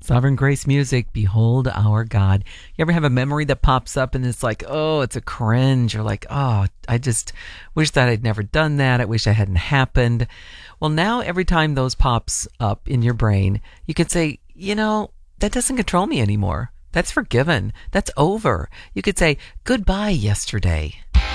Sovereign Grace Music, Behold Our God. You ever have a memory that pops up and it's like, oh, it's a cringe. You're like, oh, I just wish that I'd never done that. I wish that hadn't happened. Well, now every time those pops up in your brain, you can say, that doesn't control me anymore. That's forgiven. That's over. You could say, goodbye, yesterday.